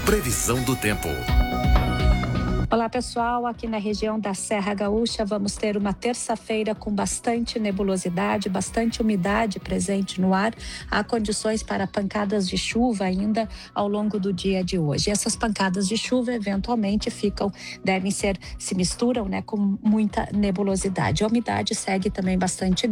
Previsão do tempo. Olá pessoal, aqui na região da Serra Gaúcha vamos ter uma terça-feira com bastante nebulosidade, bastante umidade presente no ar. Há condições para pancadas de chuva ainda ao longo do dia de hoje. Essas pancadas de chuva eventualmente se misturam, com muita nebulosidade. A umidade segue também bastante